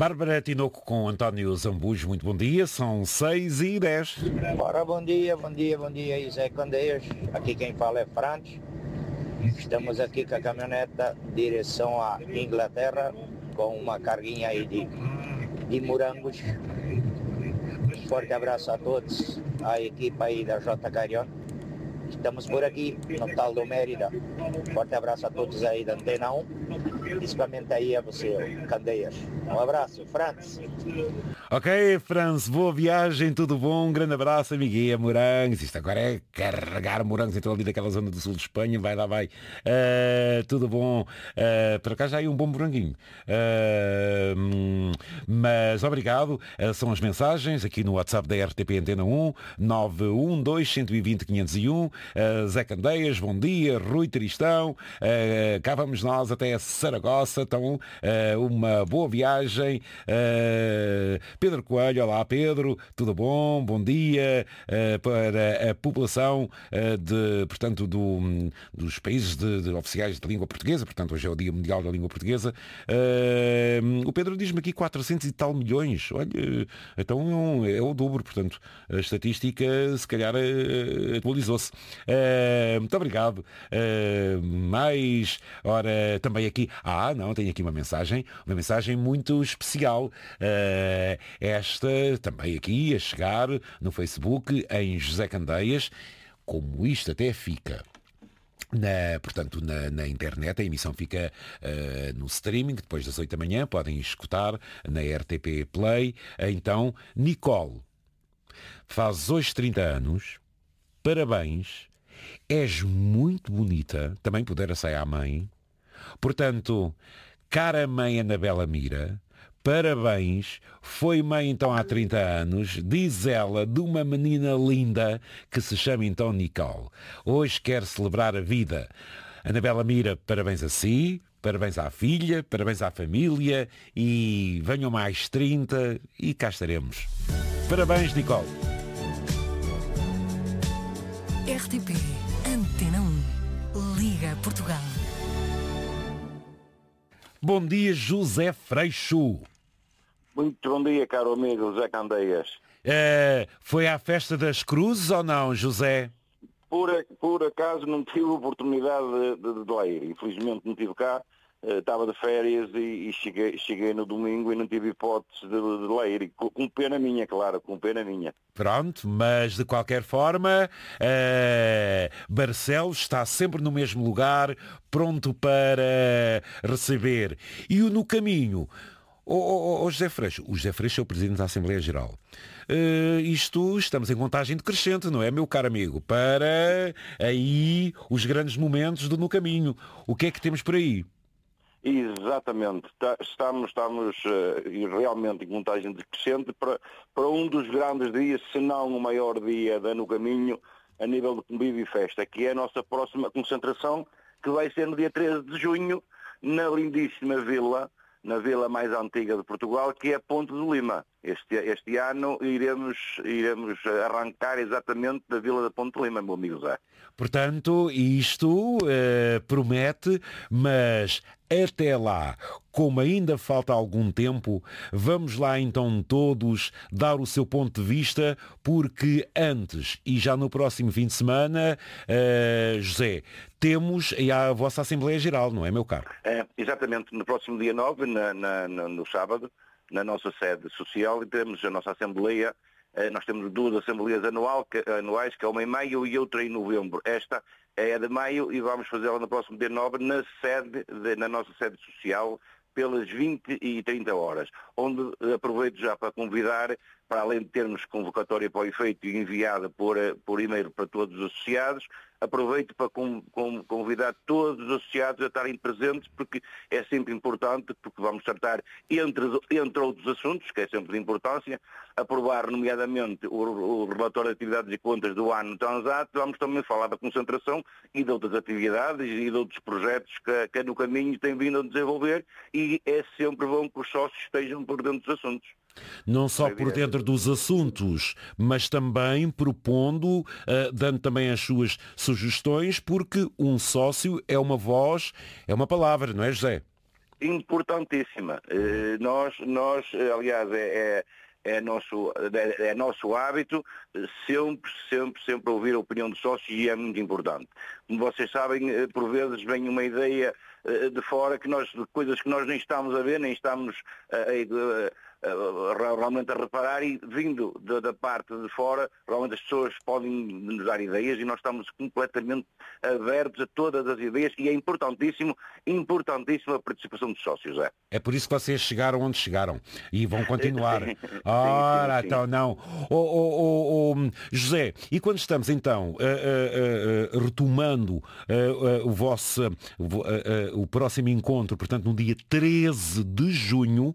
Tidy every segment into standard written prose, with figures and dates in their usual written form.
Bárbara Tinoco com António Zambujo, muito bom dia, são 6h10. Ora, bom dia, José Candeias. Aqui quem fala é Franz. Estamos aqui com a caminhoneta em direção à Inglaterra, com uma carguinha aí de morangos. Forte abraço a todos, a equipe aí da J. Carion. Estamos por aqui, no tal do Mérida. Forte abraço a todos aí da Antena 1, principalmente aí a você, Candeias. Um abraço, Franz. Ok, Franz, boa viagem, tudo bom? Um grande abraço, amiguinha, morangos. Isto agora é carregar morangos, então ali daquela zona do sul de Espanha, vai lá, vai. Tudo bom? Para cá já há um bom moranguinho. Mas obrigado. São as mensagens aqui no WhatsApp da RTP Antena 1, 912-120-501. Zé Candeias, bom dia. Rui Tristão, cá vamos nós até Saragossa, então uma boa viagem. Pedro Coelho, olá Pedro, tudo bom? Bom dia para a população portanto, dos países oficiais de língua portuguesa, portanto hoje é o Dia Mundial da Língua Portuguesa. O Pedro diz-me aqui 400 e tal milhões, olha, então é o dobro, portanto a estatística se calhar atualizou-se. Muito obrigado. Mais, ora, também aqui, não, tenho aqui uma mensagem muito especial. Esta também aqui a chegar no Facebook em José Candeias, como isto até fica na internet, a emissão fica no streaming, depois das 8 da manhã, podem escutar na RTP Play. Então, Nicole, faz hoje 30 anos, parabéns, és muito bonita, também pudera ser a mãe, portanto, cara mãe Anabela Mira, parabéns, foi mãe então há 30 anos, diz ela, de uma menina linda que se chama então Nicole. Hoje quer celebrar a vida. Anabela Mira, parabéns a si, parabéns à filha, parabéns à família e venham mais 30 e cá estaremos. Parabéns, Nicole. RTP Antena 1, Liga Portugal. Bom dia, José Freixo. Muito bom dia, caro amigo José Candeias. Foi à festa das cruzes ou não, José? Por acaso não tive oportunidade de lá ir. Infelizmente não estive cá. Estava de férias e cheguei no domingo e não tive hipótese de lá ir. Com pena minha, claro, com pena minha. Pronto, mas de qualquer forma, Barcelos está sempre no mesmo lugar, pronto para receber. E no caminho, o José Freixo é o Presidente da Assembleia Geral. Estamos em contagem decrescente, não é, meu caro amigo? Para aí os grandes momentos do No Caminho. O que é que temos por aí? Exatamente, estamos realmente em contagem decrescente para um dos grandes dias, se não o maior dia da No Caminho, a nível de convívio e festa, que é a nossa próxima concentração, que vai ser no dia 13 de junho, na lindíssima vila, na vila mais antiga de Portugal, que é Ponte de Lima. Este ano iremos arrancar exatamente da vila da Ponte de Lima, meu amigo Zé. Portanto, isto promete, mas até lá, como ainda falta algum tempo, vamos lá então todos dar o seu ponto de vista, porque antes e já no próximo fim de semana, José, temos a vossa Assembleia Geral, não é, meu caro? Exatamente, no próximo dia 9, no sábado, na nossa sede social, e temos a nossa Assembleia. Nós temos duas assembleias anuais, que é uma em maio e outra em novembro. Esta é a de maio e vamos fazê-la no próximo dia 9 na nossa sede social, pelas 20 e 30 horas, onde aproveito já para convidar, para além de termos convocatória para o efeito e enviada por e-mail para todos os associados, aproveito para convidar todos os associados a estarem presentes, porque é sempre importante, porque vamos tratar, entre outros assuntos, que é sempre de importância, aprovar nomeadamente o relatório de atividades e contas do ano transato. Vamos também falar da concentração e de outras atividades e de outros projetos que No Caminho tem vindo a desenvolver, e é sempre bom que os sócios estejam por dentro dos assuntos. Não só por dentro dos assuntos, mas também propondo, dando também as suas sugestões, porque um sócio é uma voz, é uma palavra, não é, José? importantíssima. Nós, aliás, é nosso hábito sempre ouvir a opinião dos sócios, e é muito importante. Como vocês sabem, por vezes vem uma ideia de fora de coisas que nós nem estamos a ver, nem estamos realmente a reparar, e vindo da parte de fora, realmente as pessoas podem nos dar ideias e nós estamos completamente abertos a todas as ideias, e é importantíssimo a participação dos sócios. É por isso que vocês chegaram onde chegaram e vão continuar. Sim. Então não. José, e quando estamos então retomando o próximo encontro, portanto no dia 13 de junho,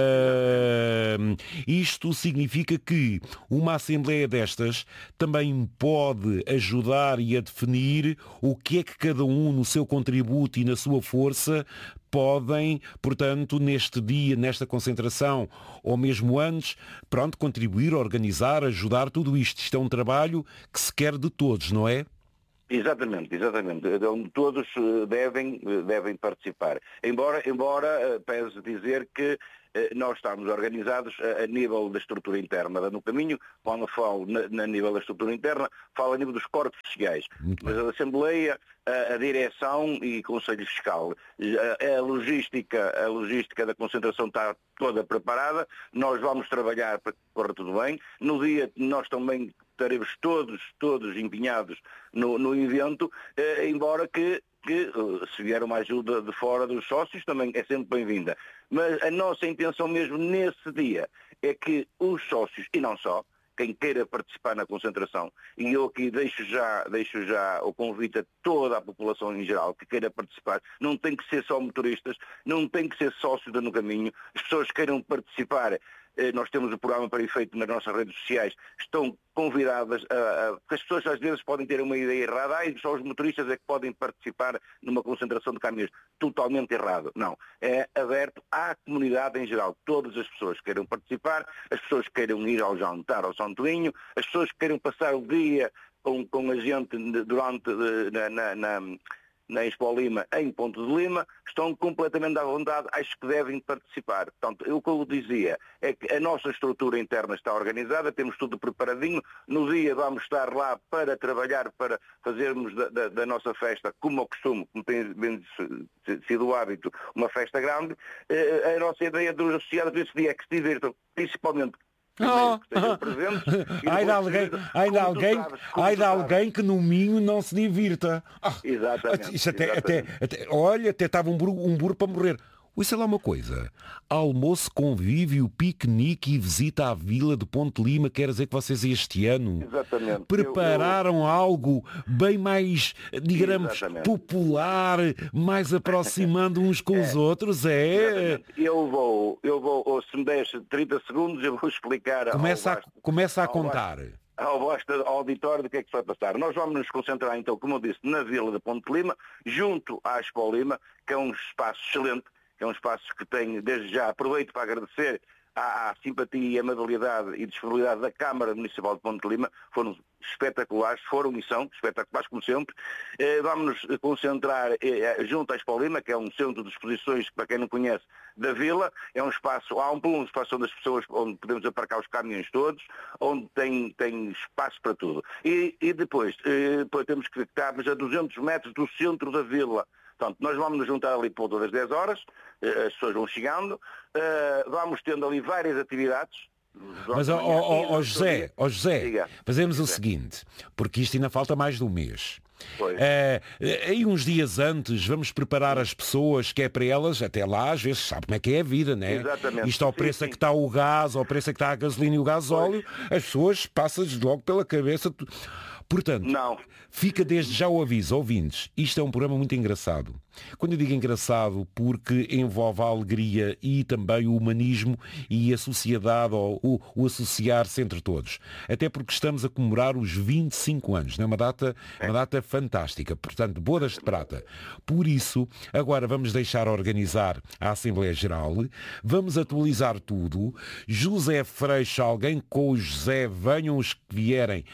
isto significa que uma assembleia destas também pode ajudar e a definir o que é que cada um no seu contributo e na sua força podem, portanto, neste dia, nesta concentração, ou mesmo antes, contribuir, organizar, ajudar tudo isto. Isto é um trabalho que se quer de todos, não é? Exatamente. Onde todos devem participar. Embora pese dizer que nós estamos organizados a nível da estrutura interna no caminho. Quando falo a nível da estrutura interna, falo a nível dos corpos sociais. Mas a Assembleia, a direção e Conselho Fiscal. A logística da concentração está toda preparada. Nós vamos trabalhar para que corra tudo bem. No dia nós também estaremos todos empenhados no evento, embora que se vier uma ajuda de fora dos sócios também é sempre bem-vinda. Mas a nossa intenção mesmo nesse dia é que os sócios, e não só, quem queira participar na concentração, e eu aqui deixo já o convite a toda a população em geral que queira participar, não tem que ser só motoristas, não tem que ser sócios no caminho, as pessoas que queiram participar. Nós temos o programa para efeito nas nossas redes sociais, estão convidadas porque as pessoas às vezes podem ter uma ideia errada, e só os motoristas é que podem participar numa concentração de caminhões. Totalmente errado. Não. É aberto à comunidade em geral. Todas as pessoas que queiram participar, as pessoas que queiram ir ao jantar ao Santoinho, as pessoas que queiram passar o dia com a gente durante na Expo Lima, em Ponte de Lima, estão completamente à vontade, acho que devem participar. Portanto, o que eu dizia é que a nossa estrutura interna está organizada, temos tudo preparadinho, no dia vamos estar lá para trabalhar, para fazermos da nossa festa, como ao costume, como tem sido o hábito, uma festa grande. A nossa ideia dos associados desse dia é que se divirtam, principalmente Ai de alguém que no Minho não se divirta. Exatamente. Isso olha, até estava um burro para morrer. Isso é lá uma coisa. Almoço, convívio, piquenique e visita à Vila de Ponte Lima, quer dizer que vocês este ano prepararam algo bem mais, digamos, popular, mais aproximando uns com os outros. Eu vou, se me deixe 30 segundos, eu vou explicar. Começa a contar. Ao vosso auditório do que é que se vai passar. Nós vamos nos concentrar, então, como eu disse, na Vila de Ponte Lima, junto à Expo Lima, que é um espaço excelente, é um espaço que tem, desde já, aproveito para agradecer à simpatia e amabilidade e disponibilidade da Câmara Municipal de Ponte de Lima. Foram espetaculares, foram e são espetaculares, como sempre. Vamos nos concentrar junto à Expo Lima, que é um centro de exposições, para quem não conhece, da Vila. É um espaço, há um espaço onde as pessoas, onde podemos aparcar os caminhões todos, onde tem espaço para tudo. E depois temos que estarmos a 200 metros do centro da Vila. Portanto, nós vamos nos juntar ali por todas as 10 horas, as pessoas vão chegando, vamos tendo ali várias atividades. Mas, José, fazemos o seguinte, porque isto ainda falta mais de um mês. Aí uns dias antes vamos preparar as pessoas, que é para elas, até lá às vezes sabe como é que é a vida, né? Exatamente. Isto ao preço a que está o gás, ao preço a que está a gasolina e o gasóleo, as pessoas passam-lhes logo pela cabeça. Portanto, fica desde já o aviso, ouvintes, isto é um programa muito engraçado. Quando eu digo engraçado, porque envolve a alegria e também o humanismo e a sociedade, ou o associar-se entre todos. Até porque estamos a comemorar os 25 anos, né? Uma data fantástica, portanto, bodas de prata. Por isso, agora vamos deixar organizar a Assembleia Geral, vamos atualizar tudo. José Freixo, alguém com o José, venham os que vierem,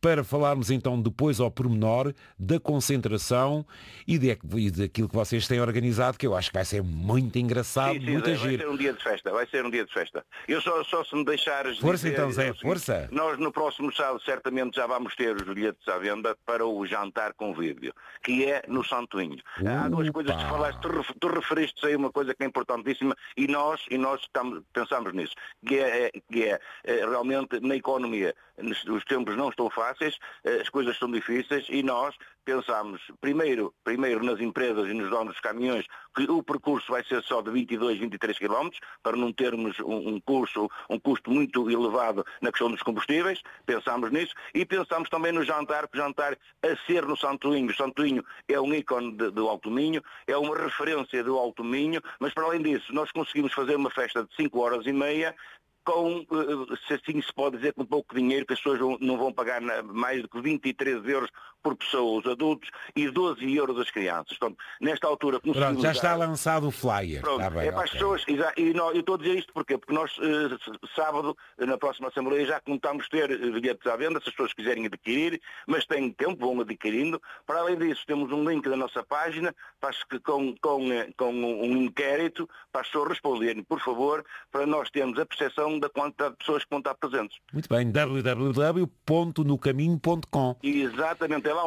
para falarmos então depois ao pormenor da concentração e daquilo que vocês têm organizado, que eu acho que vai ser muito engraçado, Sim, muito Zé, giro. vai ser um dia de festa. Eu só se me deixares Força dizer, então, Zé, força. Nós no próximo sábado certamente já vamos ter os bilhetes à venda para o jantar convívio, que é no Santoinho. Há duas coisas que falaste, tu referiste aí uma coisa que é importantíssima e nós pensamos nisso, que é realmente na economia. Os tempos não estão fáceis, as coisas são difíceis e nós pensamos primeiro nas empresas e nos donos dos caminhões que o percurso vai ser só de 22, 23 km, para não termos um custo muito elevado na questão dos combustíveis, pensamos nisso, e pensamos também no jantar, que o jantar a ser no Santoinho. O Santoinho é um ícone do Alto Minho, é uma referência do Alto Minho, mas para além disso, nós conseguimos fazer uma festa de 5h30, com, se assim se pode dizer, com pouco dinheiro, que as pessoas não vão pagar mais do que 23 euros por pessoa, os adultos, e 12 euros as crianças. Portanto, nesta altura... Pronto, já está lançado o flyer. Pronto, Está bem, para as pessoas, eu estou a dizer isto porquê? Porque nós, sábado, na próxima Assembleia, já contamos ter bilhetes à venda, se as pessoas quiserem adquirir, mas têm tempo, vão adquirindo. Para além disso, temos um link da nossa página com um inquérito para as pessoas responderem, por favor, para nós termos a percepção da quantidade de pessoas que vão estar presentes. Muito bem, www.nocaminho.com. Exatamente, é lá